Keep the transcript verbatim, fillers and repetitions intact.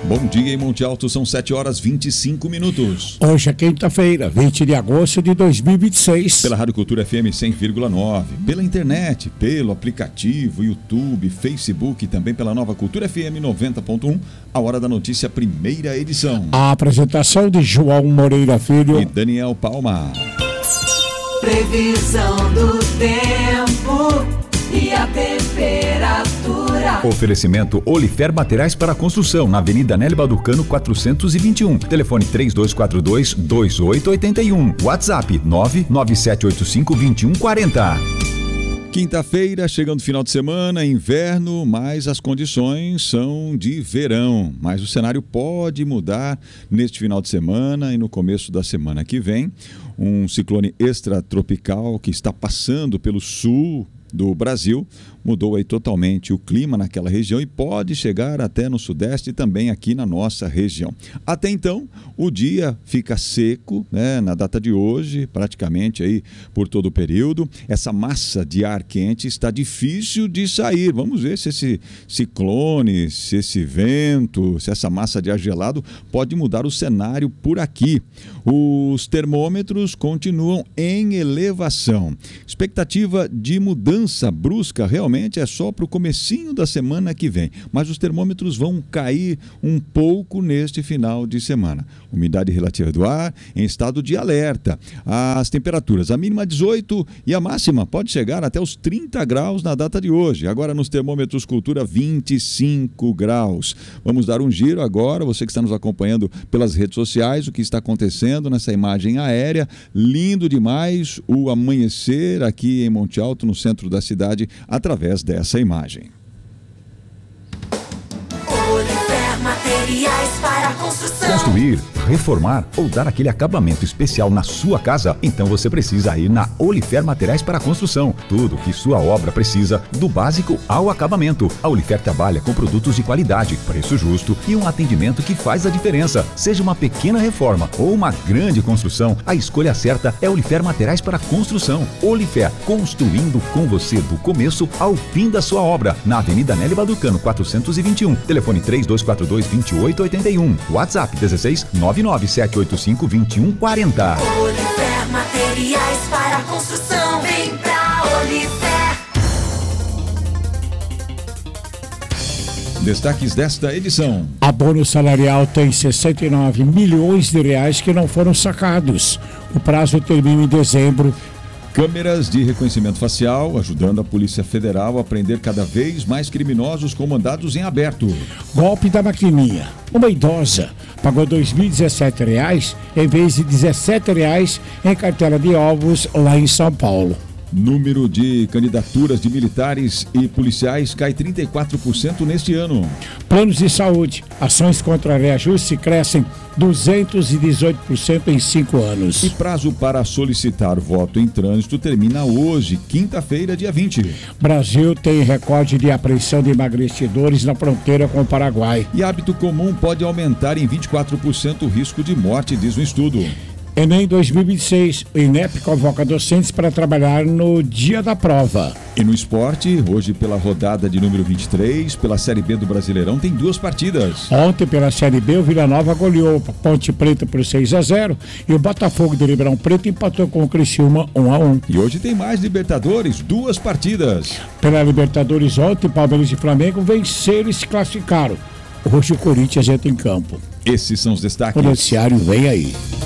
Bom dia em Monte Alto, são sete horas e vinte e cinco minutos. Hoje é quinta-feira, vinte de agosto de dois mil e vinte e seis. Pela Rádio Cultura F M cem vírgula nove, pela internet, pelo aplicativo, YouTube, Facebook e também pela Nova Cultura F M noventa ponto um, a Hora da Notícia, primeira edição. A apresentação de João Moreira Filho e Daniel Palma. Previsão do tempo e a temperatura. Oferecimento Olifer Materiais para Construção, na Avenida Nélio Balducano quatrocentos e vinte e um. Telefone três dois quatro dois, dois oito oito um. WhatsApp nove nove sete oito cinco, dois um quatro zero. Quinta-feira, chegando final de semana, inverno, mas as condições são de verão. Mas o cenário pode mudar neste final de semana e no começo da semana que vem. Um ciclone extratropical que está passando pelo sul do Brasil mudou aí totalmente o clima naquela região e pode chegar até no sudeste e também aqui na nossa região. Até então, o dia fica seco, né, na data de hoje, praticamente aí por todo o período. Essa massa de ar quente está difícil de sair. Vamos ver se esse ciclone, se esse vento, se essa massa de ar gelado pode mudar o cenário por aqui. Os termômetros continuam em elevação. Expectativa de mudança brusca realmente é só para o comecinho da semana que vem, mas os termômetros vão cair um pouco neste final de semana. Umidade relativa do ar em estado de alerta. As temperaturas, a mínima dezoito e a máxima pode chegar até os trinta graus na data de hoje. Agora nos termômetros Cultura, vinte e cinco graus. Vamos dar um giro agora, você que está nos acompanhando pelas redes sociais, o que está acontecendo nessa imagem aérea. Lindo demais o amanhecer aqui em Monte Alto, no centro da cidade, através dessa imagem. Olifer Materiais para Construção. Construir, reformar ou dar aquele acabamento especial na sua casa? Então você precisa ir na Olifer Materiais para Construção. Tudo que sua obra precisa, do básico ao acabamento. A Olifer trabalha com produtos de qualidade, preço justo e um atendimento que faz a diferença. Seja uma pequena reforma ou uma grande construção, a escolha certa é Olifer Materiais para Construção. Olifer, construindo com você do começo ao fim da sua obra. Na Avenida Nélio Balducano quatrocentos e vinte e um. Telefone três dois quatro dois, dois oito oito um. WhatsApp dezesseis, nove nove sete oito cinco, dois um quatro zero. Olifer Materiais para Construção. Vem pra Olifer. Destaques desta edição. Abono salarial tem sessenta e nove milhões de reais que não foram sacados. O prazo termina em dezembro. Câmeras de reconhecimento facial ajudando a Polícia Federal a prender cada vez mais criminosos com mandados em aberto. Golpe da maquininha. Uma idosa pagou dois mil e dezessete reais em vez de dezessete reais em cartela de ovos lá em São Paulo. Número de candidaturas de militares e policiais cai trinta e quatro por cento neste ano. Planos de saúde. Ações contra reajuste crescem duzentos e dezoito por cento em cinco anos. E prazo para solicitar voto em trânsito termina hoje, quinta-feira, dia vinte. Brasil tem recorde de apreensão de emagrecedores na fronteira com o Paraguai. E hábito comum pode aumentar em vinte e quatro por cento o risco de morte, diz o estudo. Enem dois mil e vinte e seis, o INEP convoca docentes para trabalhar no dia da prova. E no esporte, hoje pela rodada de número vinte e três, pela Série B do Brasileirão, tem duas partidas. Ontem pela Série B, o Vila Nova goleou a Ponte Preta por seis a zero e o Botafogo de Ribeirão Preto empatou com o Criciúma um a um. E hoje tem mais Libertadores, duas partidas. Pela Libertadores ontem, Palmeiras e Flamengo venceram e se classificaram. Hoje o Corinthians entra em campo. Esses são os destaques. O noticiário vem aí.